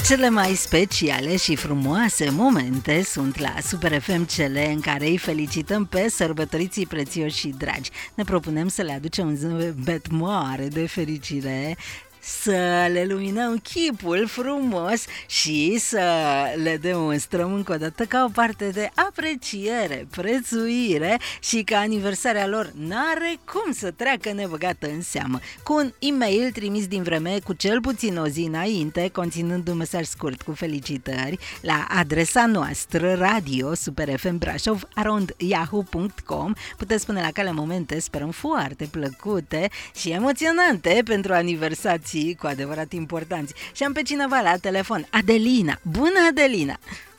Cele mai speciale și frumoase momente sunt la Super FM, cele în care îi felicităm pe sărbătoriții prețioși și dragi. Ne propunem să le aducem un zâmbet mare de fericire, să le luminăm chipul frumos și să le demonstrăm încă o dată ca o parte de apreciere, prețuire și că aniversarea lor n-are cum să treacă nebăgată în seamă. Cu un e-mail trimis din vreme cu cel puțin o zi înainte, conținând un mesaj scurt cu felicitări la adresa noastră radio superfmbrașov@yahoo.com. Puteți spune la cale momente, sperăm foarte plăcute și emoționante pentru aniversații cu adevărat importanți. Și am pe cineva la telefon, Adelina. Bună, Adelina!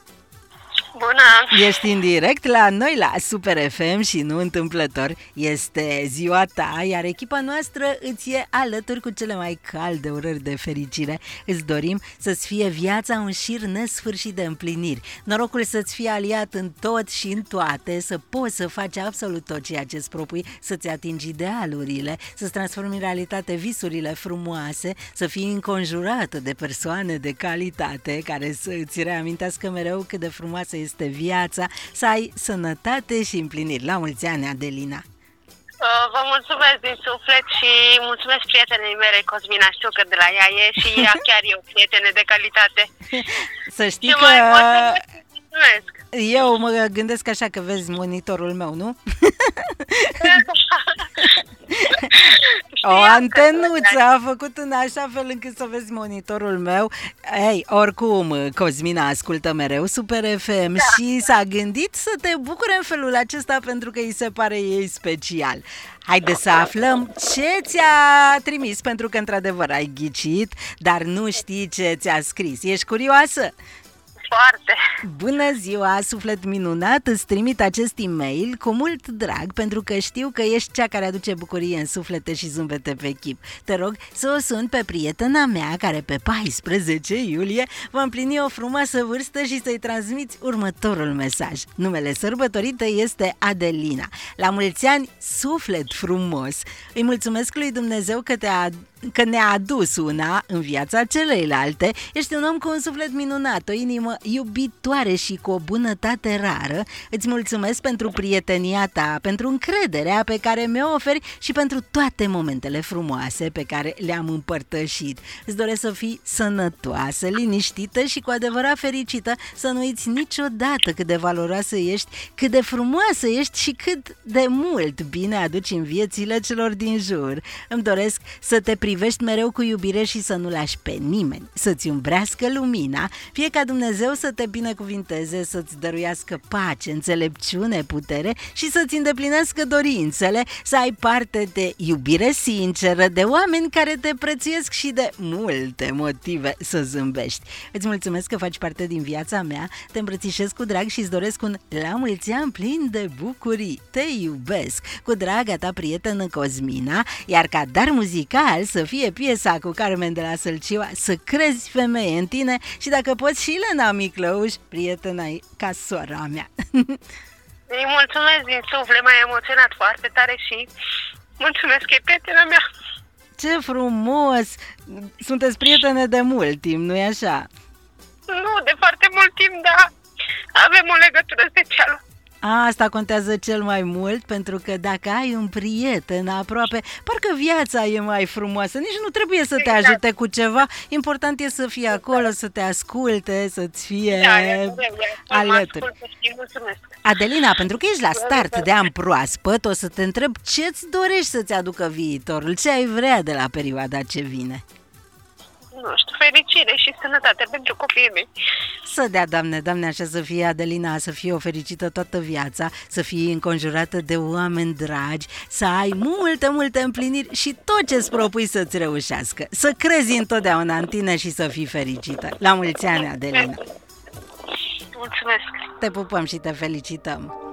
Bună! Ești în direct la noi la Super FM și nu întâmplător. Este ziua ta, iar echipa noastră îți e alături cu cele mai calde urări de fericire. Îți dorim să-ți fie viața un șir nesfârșit de împliniri. Norocul să-ți fie aliat în tot și în toate, să poți să faci absolut tot ceea ce îți propui, să-ți atingi idealurile, să-ți transformi în realitate visurile frumoase, să fii înconjurată de persoane de calitate care să îți reamintească mereu cât de frumoasă este viața, să ai sănătate și împliniri. La mulți ani, Adelina! Vă mulțumesc din suflet și mulțumesc prietenei mele, Cosmina, știu că de la ea e și ea chiar e o prietene de calitate. Să știi și că mulțumesc. Eu mă gândesc așa că vezi monitorul meu, nu? O antenuță a făcut în așa fel încât să vezi monitorul meu. Ei, oricum, Cosmina ascultă mereu Super FM și s-a gândit să te bucure în felul acesta pentru că îi se pare ei special. Haide să aflăm ce ți-a trimis, pentru că într-adevăr ai ghicit, dar nu știi ce ți-a scris. Ești curioasă? Foarte. Bună ziua, suflet minunat, îți trimit acest e-mail cu mult drag pentru că știu că ești cea care aduce bucurie în suflete și zâmbete pe chip. Te rog să o sun pe prietena mea care pe 14 iulie va împlini o frumoasă vârstă și să-i transmiți următorul mesaj. Numele sărbătorită este Adelina. La mulți ani, suflet frumos! Îi mulțumesc lui Dumnezeu că ne-a adus una în viața celeilalte. Ești un om cu un suflet minunat, o inimă iubitoare și cu o bunătate rară. Îți mulțumesc pentru prietenia ta, pentru încrederea pe care mi-o oferi și pentru toate momentele frumoase pe care le-am împărtășit. Îți doresc să fii sănătoasă, liniștită și cu adevărat fericită, să nu uiți niciodată cât de valoroasă ești, cât de frumoasă ești și cât de mult bine aduci în viețile celor din jur. Îmi doresc să te privești mereu cu iubire și să nu lași pe nimeni să-ți umbrească lumina, fie ca Dumnezeu să te binecuvinteze, să-ți dăruiască pace, înțelepciune, putere și să-ți îndeplinească dorințele, să ai parte de iubire sinceră, de oameni care te prețuiesc și de multe motive să zâmbești. Îți mulțumesc că faci parte din viața mea, te îmbrățișez cu drag și îți doresc un la mulți ani plin de bucurii. Te iubesc! Cu draga ta prietenă Cosmina, iar ca dar muzical să fie piesa cu Carmen de la Sălcioa, Să crezi femeie în tine, și dacă poți și Elena Miclăuș, prietena ca sora mea. Îi mulțumesc din suflet, m-a emoționat foarte tare și mulțumesc că e prietena mea. Ce frumos! Sunteți prietene de mult timp, nu-i așa? Nu, de foarte mult timp, dar avem o legătură specială. Asta contează cel mai mult, pentru că dacă ai un prieten aproape, parcă viața e mai frumoasă. Nici nu trebuie să te ajute cu ceva. Important e să fie acolo, să te asculte, să-ți fie alături. Adelina, pentru că ești la start de an proaspăt, o să te întreb ce-ți dorești să-ți aducă viitorul, ce ai vrea de la perioada ce vine. Nu știu, fericire și sănătate pentru copiii mei. Să dea, Doamne, așa să fie, Adelina, să fie o fericită toată viața, să fii înconjurată de oameni dragi, să ai multe împliniri și tot ce-ți propui să-ți reușească. Să crezi întotdeauna în tine și să fii fericită. La mulți ani, Adelina! Mulțumesc! Te pupăm și te felicităm!